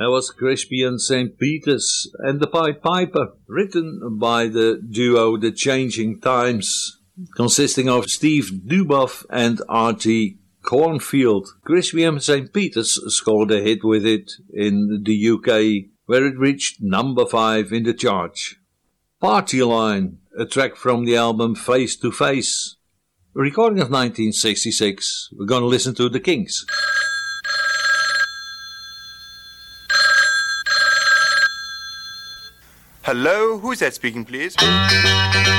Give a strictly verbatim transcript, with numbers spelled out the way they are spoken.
That was Crispy and Saint Peters and the Pied Piper, written by the duo The Changing Times, consisting of Steve Duboff and Artie Cornfield. Crispy and Saint Peters scored a hit with it in the U K, where it reached number five in the charts. Party Line, a track from the album Face to Face, a recording of nineteen sixty-six. We're going to listen to the Kinks. Hello, who's that speaking, please?